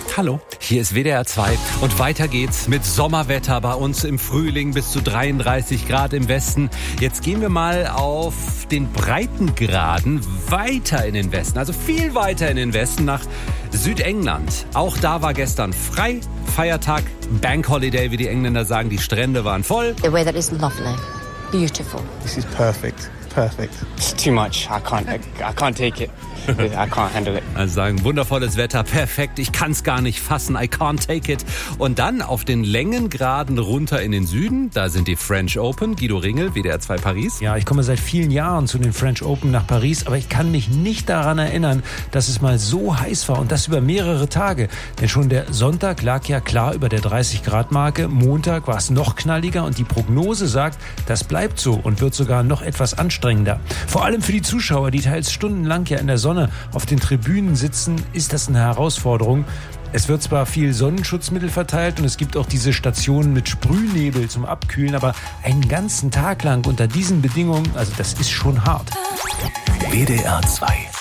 Hallo, hier ist WDR 2 und weiter geht's mit Sommerwetter bei uns im Frühling bis zu 33 Grad im Westen. Jetzt gehen wir mal auf den Breitengraden weiter in den Westen, also viel weiter in den Westen nach Südengland. Auch da war gestern frei, Feiertag, Bank Holiday, wie die Engländer sagen. Die Strände waren voll. The weather is lovely, beautiful. This is perfect. Perfect. It's too much. I can't take it. I can't handle it. Also sagen, wundervolles Wetter, perfekt, ich kann's gar nicht fassen, I can't take it. Und dann auf den Längengraden runter in den Süden, da sind die French Open. Guido Ringel, WDR 2 Paris. Ja, ich komme seit vielen Jahren zu den French Open nach Paris, aber ich kann mich nicht daran erinnern, dass es mal so heiß war und das über mehrere Tage. Denn schon der Sonntag lag ja klar über der 30-Grad-Marke, Montag war es noch knalliger und die Prognose sagt, das bleibt so und wird sogar noch etwas anstrengender. Vor allem für die Zuschauer, die teils stundenlang ja in der Sonne auf den Tribünen sitzen, ist das eine Herausforderung. Es wird zwar viel Sonnenschutzmittel verteilt und es gibt auch diese Stationen mit Sprühnebel zum Abkühlen, aber einen ganzen Tag lang unter diesen Bedingungen, also das ist schon hart. WDR 2